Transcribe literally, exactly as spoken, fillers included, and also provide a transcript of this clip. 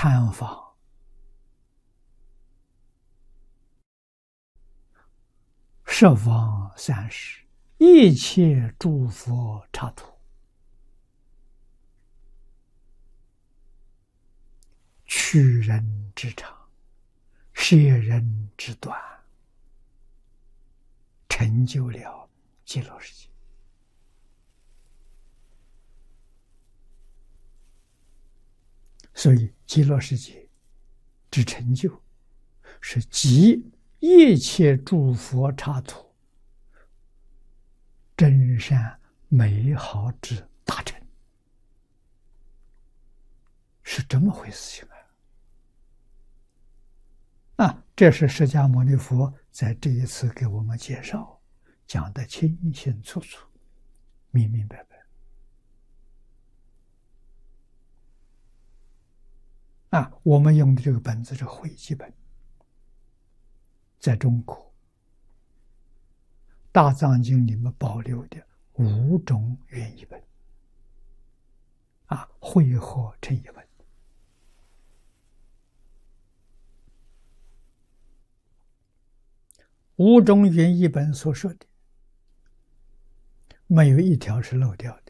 参访十方三世一切诸佛刹土，取人之长，舍人之短，成就了极乐世界。所以极乐世界之成就，是集一切诸佛刹土真善美好之大成，是这么回事情啊！啊，这是释迦牟尼佛在这一次给我们介绍，讲得清清楚楚、明明白白。啊，我们用的这个本子是汇集本，在中国大藏经里面保留的五种原译本，啊，汇合成一本。五种原译本所说的，没有一条是漏掉的。